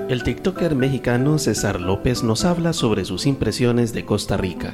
El TikToker mexicano César López nos habla sobre sus impresiones de Costa Rica.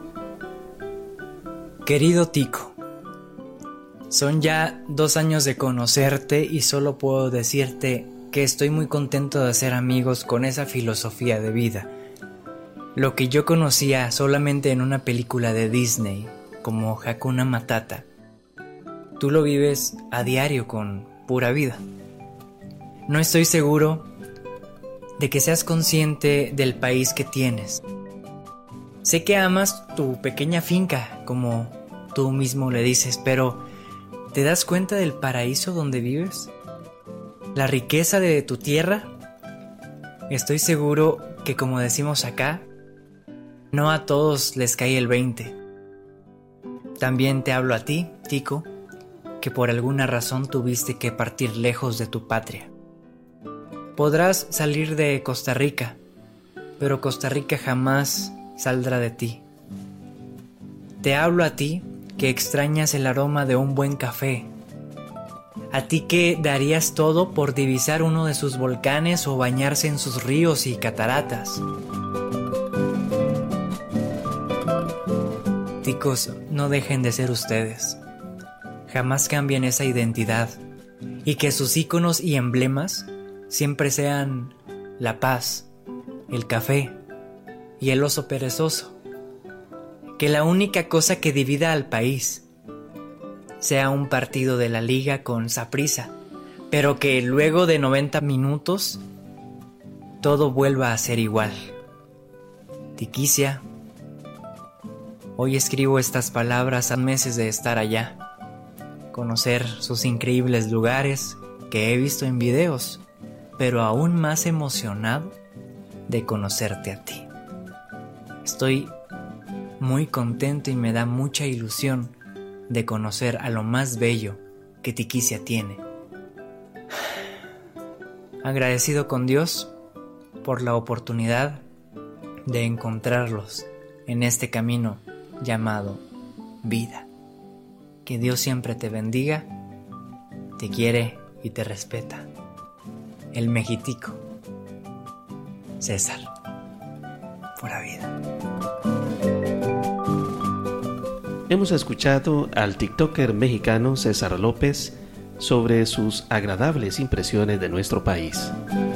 Querido Tico, son ya 2 años de conocerte y solo puedo decirte que estoy muy contento de hacer amigos con esa filosofía de vida. Lo que yo conocía solamente en una película de Disney, como Hakuna Matata, tú lo vives a diario con pura vida. No estoy seguro de que seas consciente del país que tienes. Sé que amas tu pequeña finca, como tú mismo le dices, pero ¿te das cuenta del paraíso donde vives? ¿La riqueza de tu tierra? Estoy seguro que, como decimos acá, no a todos les cae el 20. También te hablo a ti, Tico, que por alguna razón tuviste que partir lejos de tu patria. Podrás salir de Costa Rica, pero Costa Rica jamás saldrá de ti. Te hablo a ti que extrañas el aroma de un buen café, a ti que darías todo por divisar uno de sus volcanes o bañarse en sus ríos y cataratas. Ticos, no dejen de ser ustedes. Jamás cambien esa identidad y que sus íconos y emblemas siempre sean la paz, el café y el oso perezoso. Que la única cosa que divida al país sea un partido de la liga con Saprissa, pero que luego de 90 minutos todo vuelva a ser igual. Tiquicia, hoy escribo estas palabras a meses de estar allá, conocer sus increíbles lugares que he visto en videos, pero aún más emocionado de conocerte a ti. Estoy muy contento y me da mucha ilusión de conocer a lo más bello que Tiquicia tiene. Agradecido con Dios por la oportunidad de encontrarlos en este camino llamado vida. Que Dios siempre te bendiga, te quiere y te respeta. El Mexitico, César, pura vida. Hemos escuchado al TikToker mexicano César López sobre sus agradables impresiones de nuestro país.